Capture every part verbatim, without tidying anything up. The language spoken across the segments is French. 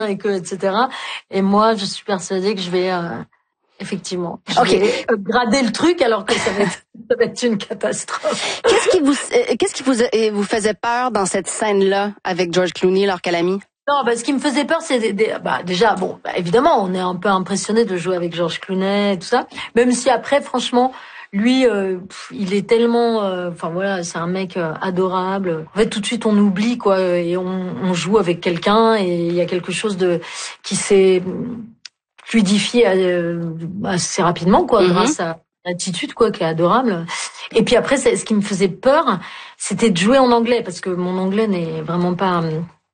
et que, et cetera. Et moi, je suis persuadée que je vais, euh, effectivement, je okay. vais upgrader le truc alors que ça va être, ça va être une catastrophe. Qu'est-ce qui vous, euh, qu'est-ce qui vous, euh, vous faisait peur dans cette scène-là avec George Clooney, leur calami? Non, bah, ce qui me faisait peur, c'est des, des, bah, déjà, bon, bah, évidemment, on est un peu impressionné de jouer avec George Clooney et tout ça. Même si après, franchement, lui, euh, pff, il est tellement, enfin euh, voilà, c'est un mec euh, adorable. En fait, tout de suite, on oublie quoi, et on, on joue avec quelqu'un, et il y a quelque chose de qui s'est fluidifié euh, assez rapidement, quoi, mm-hmm. grâce à l'attitude, quoi, qui est adorable. Et puis après, ce qui me faisait peur, c'était de jouer en anglais, parce que mon anglais n'est vraiment pas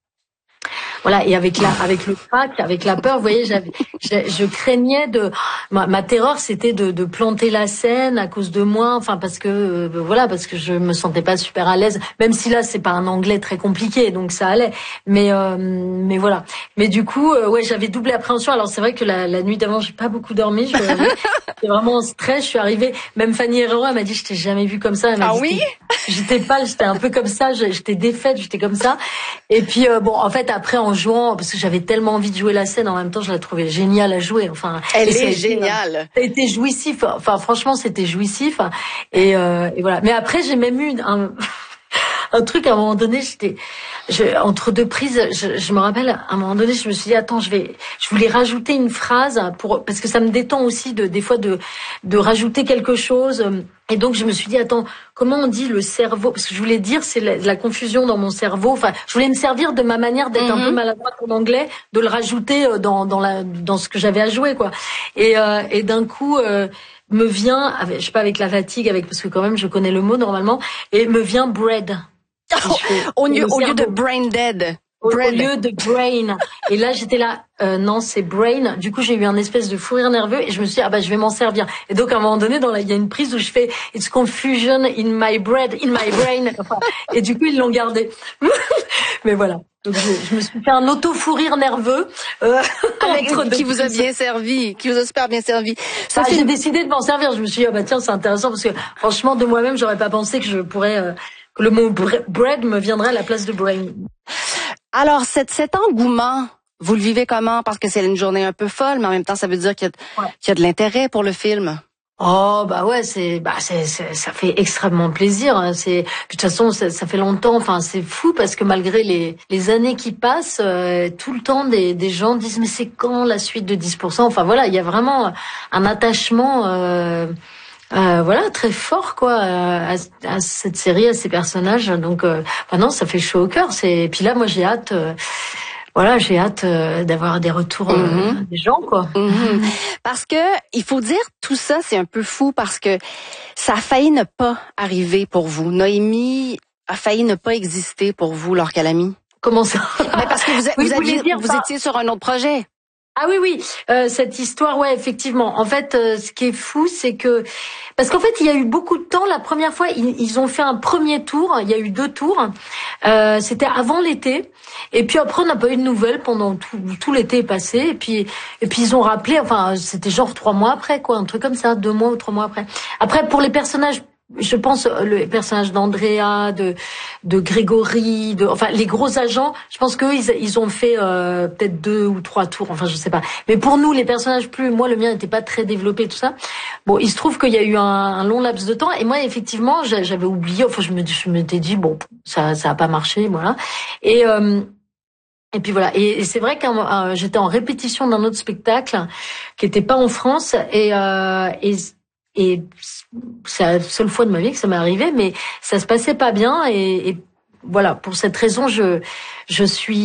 Voilà, et avec la, avec le crack, avec la peur, vous voyez, j'avais, je, je craignais de, ma, ma terreur, c'était de, de planter la scène à cause de moi, enfin parce que, euh, voilà, parce que je me sentais pas super à l'aise, même si là c'est pas un anglais très compliqué, donc ça allait, mais, euh, mais voilà. Mais du coup, euh, ouais, j'avais double appréhension. Alors c'est vrai que la, la nuit d'avant, j'ai pas beaucoup dormi, je j'étais vraiment en stress. Je suis arrivée, même Fanny Herrero, elle m'a dit, je t'ai jamais vu comme ça. Elle m'a ah dit, oui? J'étais pâle, j'étais un peu comme ça, j'étais défaite, j'étais comme ça. Et puis euh, bon, en fait, après en jouant, parce que j'avais tellement envie de jouer la scène, en même temps, je la trouvais géniale à jouer. Enfin, elle est géniale. Ça a été jouissif. Enfin, franchement, c'était jouissif. Et, euh, et voilà. Mais après, j'ai même eu un, un truc à un moment donné. J'étais je, entre deux prises. Je, je me rappelle, à un moment donné, je me suis dit, attends, je vais, je voulais rajouter une phrase pour parce que ça me détend aussi de des fois de de rajouter quelque chose. Et donc, je me suis dit, attends, comment on dit le cerveau? Parce que je voulais dire, c'est la, la confusion dans mon cerveau. Enfin, je voulais me servir de ma manière d'être mm-hmm. un peu maladroite en anglais, de le rajouter dans, dans, la, dans ce que j'avais à jouer, quoi. Et, euh, et d'un coup, euh, me vient, avec, je sais pas, avec la fatigue, avec parce que quand même, je connais le mot normalement, et me vient bread. Oh, fais, au, lieu, au lieu de brain dead. Au, au lieu de brain. Et là, j'étais là, euh, non, c'est brain. Du coup, j'ai eu un espèce de fou rire nerveux et je me suis dit, ah bah, je vais m'en servir. Et donc, à un moment donné, dans la, il y a une prise où je fais, it's confusion in my bread, in my brain. Enfin, et du coup, ils l'ont gardé. Mais voilà. Donc, je, je me suis fait un auto-fou rire nerveux. Euh, Avec, qui vous a bien servi, qui vous a super bien servi. Ça ah, j'ai décidé de m'en servir. Je me suis dit, ah bah, tiens, c'est intéressant parce que, franchement, de moi-même, j'aurais pas pensé que je pourrais, euh, que le mot bread me viendrait à la place de brain. Alors, cet, cet engouement, vous le vivez comment? Parce que c'est une journée un peu folle, mais en même temps, ça veut dire qu'il y a, ouais. qu'il y a de l'intérêt pour le film. Oh bah ouais, c'est bah c'est, c'est ça fait extrêmement plaisir. Hein. C'est de toute façon ça, ça fait longtemps. Enfin c'est fou parce que malgré les les années qui passent, euh, tout le temps des des gens disent mais c'est quand la suite de dix pour cent. Enfin voilà, il y a vraiment un attachement. Euh, Euh, voilà, très fort quoi à, à cette série, à ces personnages. Donc, euh, bah non, ça fait chaud au cœur. C'est et puis là, moi, j'ai hâte. Euh, voilà, j'ai hâte euh, d'avoir des retours euh, mm-hmm. des gens quoi. Mm-hmm. Parce que il faut dire tout ça, c'est un peu fou parce que ça a failli ne pas arriver pour vous. Noémie a failli ne pas exister pour vous, Laure Calamy. Comment ça? Mais parce que vous, oui, vous, aviez, vous étiez sur un autre projet. Ah oui, oui, euh, cette histoire, ouais, effectivement. En fait, euh, ce qui est fou, c'est que... Parce qu'en fait, il y a eu beaucoup de temps. La première fois, ils, ils ont fait un premier tour. Il y a eu deux tours. Euh, c'était avant l'été. Et puis après, on n'a pas eu de nouvelles pendant tout, tout l'été passé. Et puis, et puis ils ont rappelé, enfin, c'était genre trois mois après, quoi. Un truc comme ça, deux mois ou trois mois après. Après, pour les personnages... Je pense le personnage d'Andrea, de de Grégory, de enfin les gros agents. Je pense qu'eux ils ils ont fait euh, peut-être deux ou trois tours. Enfin je sais pas. Mais pour nous les personnages plus, moi le mien n'était pas très développé tout ça. Bon il se trouve qu'il y a eu un, un long laps de temps et moi effectivement j'avais oublié. Enfin je me je m'étais dit bon ça ça a pas marché voilà et euh, Et puis voilà, et, et c'est vrai que euh, j'étais en répétition d'un autre spectacle qui était pas en France et euh, et Et c'est la seule fois de ma vie que ça m'est arrivé, mais ça se passait pas bien. Et, et voilà, pour cette raison, je je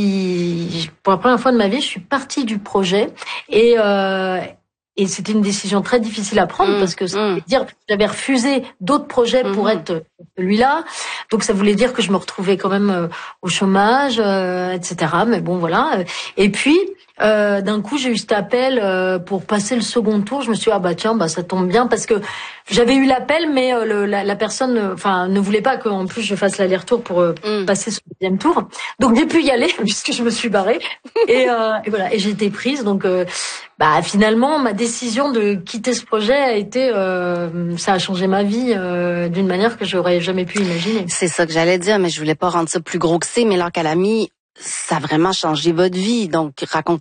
suis pour la première fois de ma vie, je suis partie du projet. Et euh, et c'était une décision très difficile à prendre mmh, parce que ça mmh. voulait dire que j'avais refusé d'autres projets pour mmh. être celui-là. Donc ça voulait dire que je me retrouvais quand même au chômage, euh, et cetera. Mais bon, voilà. Et puis. Euh, d'un coup, j'ai eu cet appel euh, pour passer le second tour. Je me suis dit, ah bah tiens, bah ça tombe bien parce que j'avais eu l'appel, mais euh, le, la, la personne, enfin, ne voulait pas qu'en plus je fasse l'aller-retour pour euh, mm. passer ce deuxième tour. Donc j'ai pu y aller puisque je me suis barrée et, euh, et voilà, et j'ai été prise. Donc euh, bah finalement, ma décision de quitter ce projet a été, euh, ça a changé ma vie euh, d'une manière que j'aurais jamais pu imaginer. C'est ça que j'allais dire, mais je voulais pas rendre ça plus gros que c'est. Mais Laure Calamy, ça a vraiment changé votre vie. Donc, raconte